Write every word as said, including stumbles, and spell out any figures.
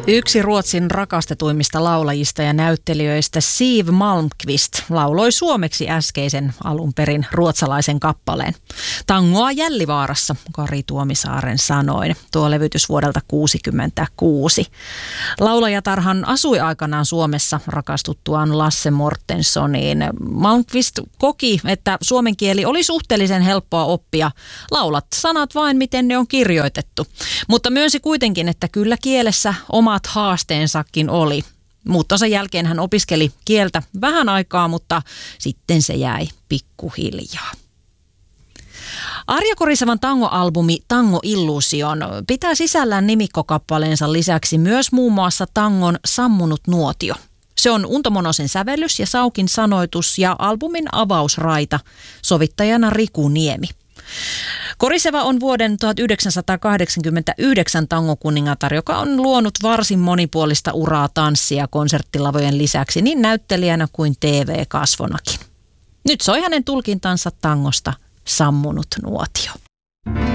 Yksi Ruotsin rakastetuimmista laulajista ja näyttelijöistä Siw Malmkvist lauloi suomeksi äskeisen alun perin ruotsalaisen kappaleen. Tangoa Jällivaarassa, Kari Tuomisaaren sanoin, tuo levytys vuodelta kuusikymmentäkuusi. Laulajatarhan asui aikanaan Suomessa rakastuttuaan Lasse Mortensoniin. Malmkvist koki, että suomen kieli oli suhteellisen helppoa oppia. Laulat sanat vain, miten ne on kirjoitettu. Mutta myönsi kuitenkin, että kyllä kielessä omat haasteensakin oli. Muuttonsa jälkeen hän opiskeli kieltä vähän aikaa, mutta sitten se jäi pikkuhiljaa. Arja Korisevan tangoalbumi Tango Illusion pitää sisällään nimikkokappaleensa lisäksi myös muun muassa tangon Sammunut nuotio. Se on Unto Monosen sävellys ja Saukin sanoitus ja albumin avausraita, sovittajana Riku Niemi. Koriseva on vuoden tuhatyhdeksänsataakahdeksankymmentäyhdeksän tangokuningatar, joka on luonut varsin monipuolista uraa tanssia ja konserttilavojen lisäksi niin näyttelijänä kuin T V-kasvonakin. Nyt soi hänen tulkintansa tangosta Sammunut nuotio.